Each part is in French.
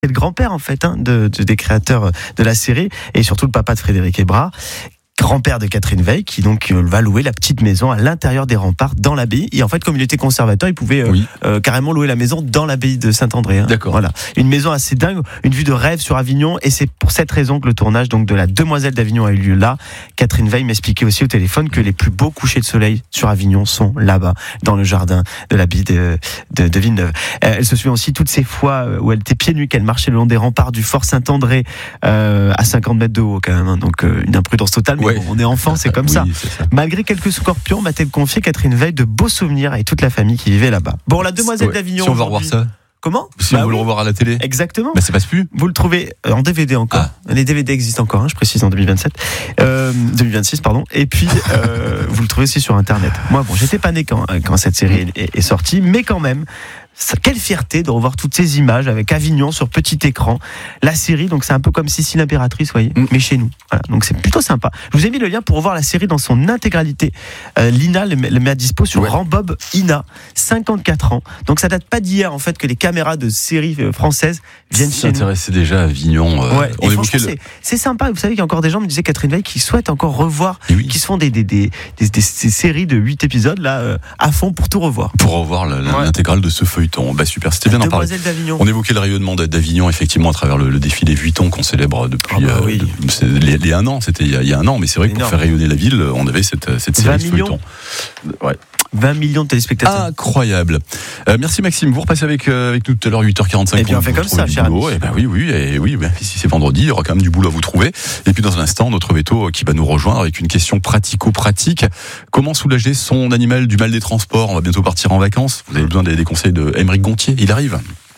C'est le grand-père en fait des créateurs de la série et surtout le papa de Frédéric Hébrard, grand-père de Catherine Veil, qui donc va louer la petite maison à l'intérieur des remparts dans l'abbaye. Et en fait, comme il était conservateur, il pouvait carrément louer la maison dans l'abbaye de Saint-André. D'accord. Voilà, une maison assez dingue, une vue de rêve sur Avignon. Et c'est pour cette raison que le tournage donc de La Demoiselle d'Avignon a eu lieu là. Catherine Veil m'expliquait aussi au téléphone que les plus beaux couchers de soleil sur Avignon sont là-bas, dans le jardin de l'abbaye de Villeneuve. Elle se souvient aussi toutes ces fois où elle était pieds nus, qu'elle marchait le long des remparts du fort Saint-André à 50 mètres de haut quand même. Donc une imprudence totale. Mais bon, on est enfant, c'est comme ça. C'est ça. Malgré quelques scorpions, m'a-t-elle confié Catherine Veil de beaux souvenirs avec toute la famille qui vivait là-bas. Bon, La Demoiselle d'Avignon. Si on va revoir ça. Comment ? Si on veut le revoir à la télé. Exactement. Ça passe plus. Vous le trouvez en DVD encore. Les DVD existent encore, je précise en 2026 pardon. Et puis vous le trouvez aussi sur Internet. Moi, j'étais pas né quand cette série est sortie, mais quand même. Quelle fierté de revoir toutes ces images avec Avignon sur petit écran. La série, donc c'est un peu comme Sissi l'impératrice, vous voyez, mais chez nous. Voilà, donc c'est plutôt sympa. Je vous ai mis le lien pour revoir la série dans son intégralité. L'INA le met à dispo sur Rambob INA, 54 ans. Donc ça date pas d'hier en fait que les caméras de séries françaises viennent chez nous. S'intéressait déjà à Avignon. On évoquait c'est sympa. Vous savez qu'il y a encore des gens, me disaient Catherine Veil, qui souhaitent encore revoir, qui se font des séries de 8 épisodes là à fond pour tout revoir. Pour revoir l'intégrale de ce feuilleton. Super, c'était bien d'en parler. On évoquait le rayonnement d'Avignon effectivement à travers le défilé Vuitton qu'on célèbre depuis les 1 an. C'était il y a 1 an, mais c'est vrai que pour faire rayonner la ville, on avait cette série feuilleton. 20 millions de téléspectateurs. Incroyable. Merci Maxime, vous repassez avec nous tout à l'heure 8h45. Et bien on fait comme ça, cher ami. Oui, si c'est vendredi, il y aura quand même du boulot à vous trouver. Et puis dans un instant, notre veto qui va nous rejoindre avec une question pratico-pratique. Comment soulager son animal du mal des transports ? On va bientôt partir en vacances. Vous avez besoin des conseils de Aymeric Gontier. Il arrive.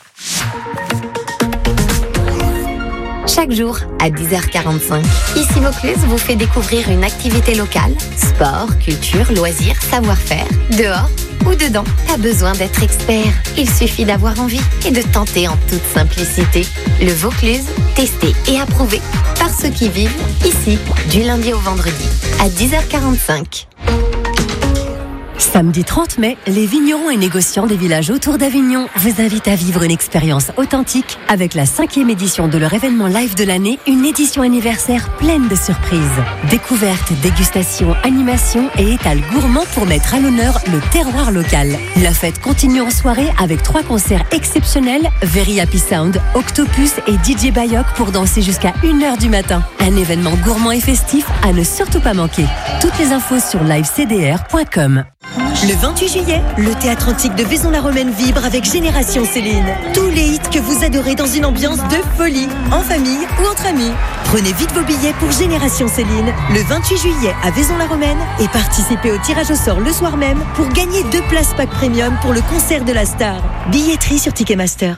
Chaque jour, à 10h45, Ici Vaucluse vous fait découvrir une activité locale, sport, culture, loisirs, savoir-faire, dehors ou dedans. Pas besoin d'être expert, il suffit d'avoir envie et de tenter en toute simplicité. Le Vaucluse, testé et approuvé par ceux qui vivent ici, du lundi au vendredi, à 10h45. Samedi 30 mai, les vignerons et négociants des villages autour d'Avignon vous invitent à vivre une expérience authentique avec la 5e édition de leur événement live de l'année, une édition anniversaire pleine de surprises. Découvertes, dégustations, animations et étals gourmands pour mettre à l'honneur le terroir local. La fête continue en soirée avec 3 concerts exceptionnels, Very Happy Sound, Octopus et DJ Bayok pour danser jusqu'à 1h du matin. Un événement gourmand et festif à ne surtout pas manquer. Toutes les infos sur livecdr.com. Le 28 juillet, le Théâtre Antique de Vaison-la-Romaine vibre avec Génération Céline. Tous les hits que vous adorez dans une ambiance de folie, en famille ou entre amis. Prenez vite vos billets pour Génération Céline, le 28 juillet à Vaison-la-Romaine et participez au tirage au sort le soir même pour gagner 2 places pack premium pour le concert de la star. Billetterie sur Ticketmaster.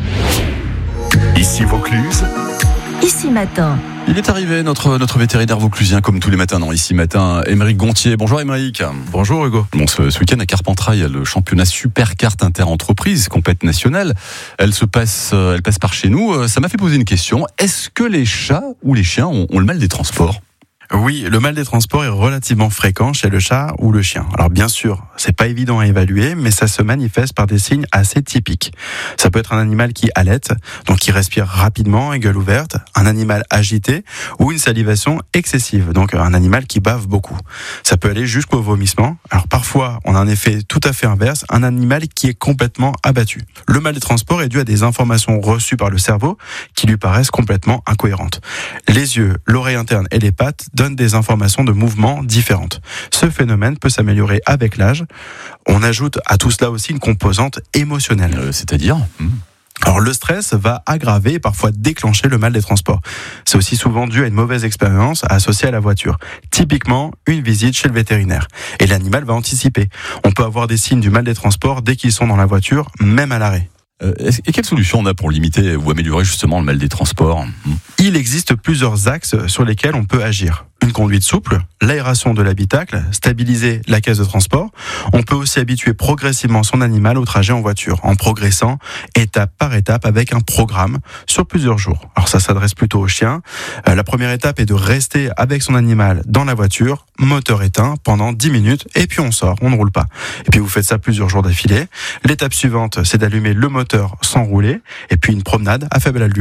Ici Vaucluse. Ici Matin. Il est arrivé, notre vétérinaire vauclusien, comme tous les matins, Ici Matin, Aymeric Gontier. Bonjour Aymeric. Bonjour Hugo. Bon, ce week-end à Carpentras, il y a le championnat Super Carte Inter-Entreprise, compète nationale. Elle passe par chez nous. Ça m'a fait poser une question. Est-ce que les chats ou les chiens ont le mal des transports ? Oui, le mal des transports est relativement fréquent chez le chat ou le chien. Alors bien sûr, c'est pas évident à évaluer, mais ça se manifeste par des signes assez typiques. Ça peut être un animal qui halète, donc qui respire rapidement et gueule ouverte, un animal agité ou une salivation excessive, donc un animal qui bave beaucoup. Ça peut aller jusqu'au vomissement. Alors parfois, on a un effet tout à fait inverse, un animal qui est complètement abattu. Le mal des transports est dû à des informations reçues par le cerveau qui lui paraissent complètement incohérentes. Les yeux, l'oreille interne et les pattes donnent des informations de mouvement différentes. Ce phénomène peut s'améliorer avec l'âge. On ajoute à tout cela aussi une composante émotionnelle. C'est-à-dire Alors le stress va aggraver et parfois déclencher le mal des transports. C'est aussi souvent dû à une mauvaise expérience associée à la voiture. Typiquement, une visite chez le vétérinaire. Et l'animal va anticiper. On peut avoir des signes du mal des transports dès qu'ils sont dans la voiture, même à l'arrêt. Et quelle solution on a pour limiter ou améliorer justement le mal des transports ? Il existe plusieurs axes sur lesquels on peut agir. Une conduite souple, l'aération de l'habitacle, stabiliser la caisse de transport. On peut aussi habituer progressivement son animal au trajet en voiture, en progressant étape par étape avec un programme sur plusieurs jours. Alors ça s'adresse plutôt aux chiens. La première étape est de rester avec son animal dans la voiture, moteur éteint, pendant 10 minutes, et puis on sort, on ne roule pas. Et puis vous faites ça plusieurs jours d'affilée. L'étape suivante, c'est d'allumer le moteur sans rouler, et puis une promenade à faible allure.